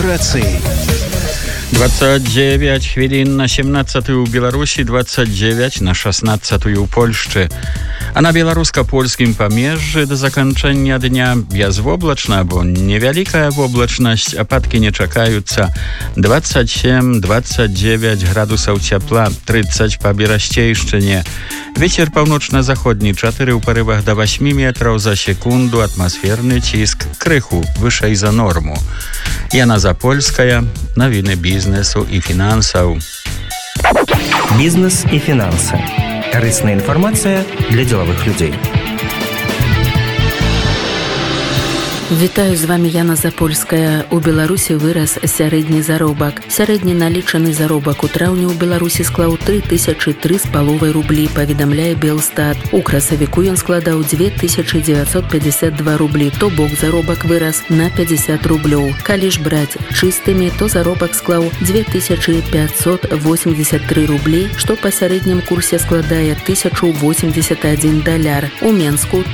рацыі. 29 хвілін на 17 у Беларусі, 29 на 16 у Польшчы. А на беларуска-польскім памежжы да заканчэння дня бязвоблачна або невялікая воблачнасць, ападкі не чакаюцца. 27-29 градусаў цяпла, 30 па Берасцейшчыне. Вецер паўночна-заходні 4 ў парывах да 8 метраў за секунду, атмасферны ціск крыху вышэй за норму. Яна Запольская, навіны бізнесу і фінансаў. Бізнес і фінансы. Карысная інфармацыя для дзелавых людзей. Вітаю, з вами Яна Запольская. У Беларусі вырас сярэдні заробак. Сярэдні налічаны заробак у траўні ў Беларусі склаў 3003,5 рублі, паведамляе Белстат. У красавіку ён складаў 2952 рублі, то бок заробак вырас на 50 рублёў. Калі ж браць чыстымі, то заробак склаў 2583 рублі, што па сярэднім курсе складае 1081 даляр. У Менску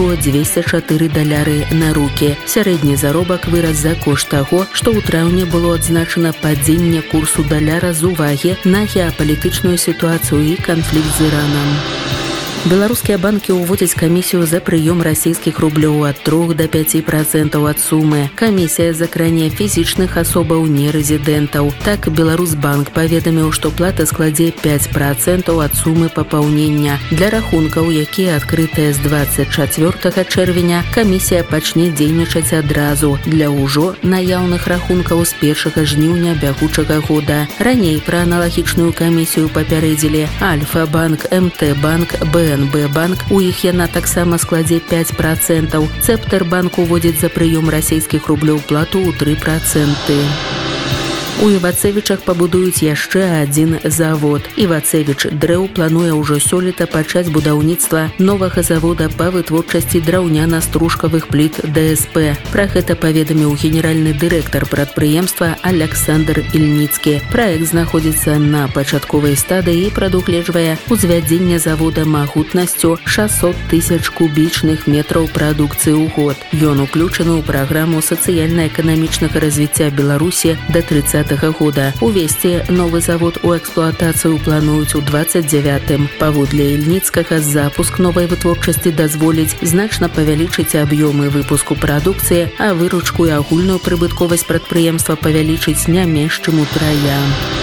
1204 даляры на рукі. Сярэдні заробак вырас за кошт таго, што ў траўні было адзначана падзенне курсу даляра з увагі на геапалітычную сітуацыю і канфлікт з Іранам. Беларускія банкі ўводзяць камісію за прыём расійскіх рублёў ад 3 до 5% ад сумы. Камісія закране фізічных асобаў нерэзідэнтаў. Так, Беларусбанк паведаміў, што плата складзе 5% ад сумы папаўнення. Для рахункаў, якія адкрытыя з 24 чэрвеня, камісія пачне дзейнічаць адразу. Для ўжо наяўных рахункаў з 1 жніўня бягучага года. Раней пра аналагічную камісію папярэдзілі Альфа-банк, МТ-банк, БНБ-банк, у іх яна таксама складзе 5%. Цэптэрбанк уводзіць за прыём расійскіх рублёў плату ў 3%. У Івацевічах пабудуюць яшчэ адзін завод. Івацевіч дрэў плануе ўжо сёлета пачаць будаўніцтва новага завода па вытворчасці драўняна-стружкавых пліт ДСП. Пра гэта паведаміў генеральны дырэктар прадпрыемства Аляксандр Ільніцкі. Праект знаходзіцца на пачатковай стадыі і прадугледжвае ўзвядзенне завода магутнасцю 600 тысяч кубічных метраў прадукцыі ў год. Ён уключаны ў праграму сацыяльна-эканамічнага развіцця Беларусі да 30 года. Увесці новы завод у эксплуатацыю плануюць у 29-м. Паводле Ільніцкага, запуск новай вытворчасці дазволіць значна павялічыць аб'ёмы выпуску прадукцыі, а выручку і агульную прыбытковасць прадпрыемства павялічыць не менш чым утрая.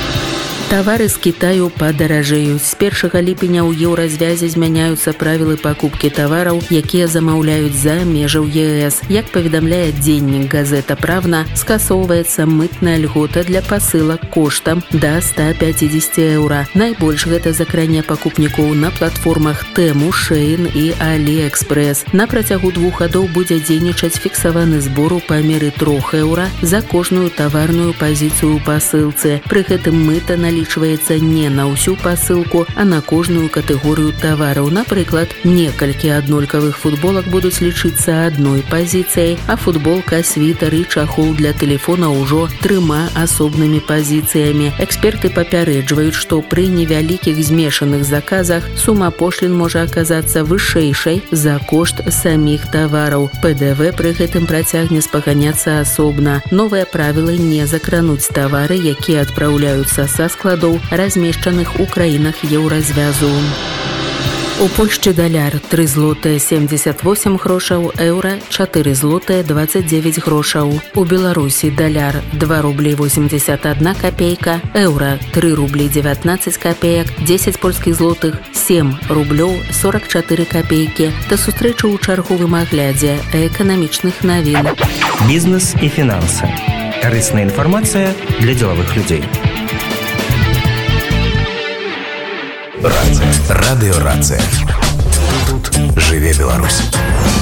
Тавары з Кітаю падаражэюць. З 1 ліпеня ў еўразвязе змяняюцца правілы пакупкі тавараў, якія замаўляюць за межаў ЕС. Як паведамляе дзеннік газета «Правна», скасоўваецца мытная льгота для пасылак коштам да 150 еўра. Найбольш гэта закране пакупнікоў на платформах Тему, Шэйн і Аліэкспрэс. На працягу 2 гадоў будзе дзейнічаць фіксаваны збор у памеры 3 еўра за кожную таварную пазіцыю ў пасылцы. Пры гэтым мыта налічваецца не на ўсю пасылку, а на кожную катэгорыю тавараў. Напрыклад, некалькі аднолькавых футболак будуць лічыцца адной пазіцыяй, а футболка, світар і чахол для тэлефона ўжо 3 асобнымі пазіцыямі. Эксперты папярэджваюць, што пры невялікіх змешаных заказах сума пошлін можа аказацца вышэйшай за кошт саміх тавараў. ПДВ пры гэтым працягне спаганяцца асобна. Новыя правілы не закрануць тавары, якія адпраўляюцца са складоў, размешчаных у краінах еўразвязу. У Польшчы даляр 3 злотыя 78 грошаў, еўра 4 злотыя 29 грошаў. У Беларусі даляр 2 рублі 81 копейка, еўра 3 рублі 19 копеек, 10 польскіх злотых 7 рублёў 44 копейкі. Да сустрэчы ў чарговым аглядзе эканамічных навін. Бізнес і фінансы. Карысная інфармацыя для дзелавых людзей. Рацыя. Радыёрацыя. Тут жыве Беларусь.